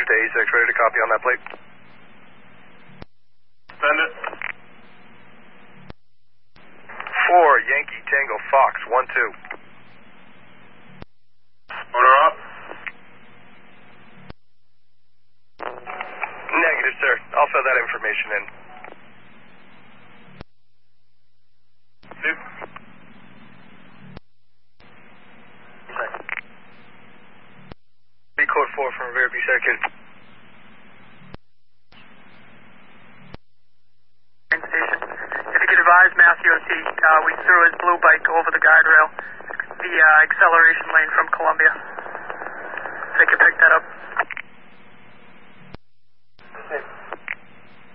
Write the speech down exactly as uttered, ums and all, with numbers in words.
to A six, ready to copy on that plate. Send it. four, Yankee Tango Fox, one two. Order up. Negative, sir. I'll fill that information in. Soup. B code four from Revere, be second. Station. If you could advise Matthew O T, uh, we threw his blue bike over the guardrail, the uh, acceleration lane from Columbia. They could pick that up.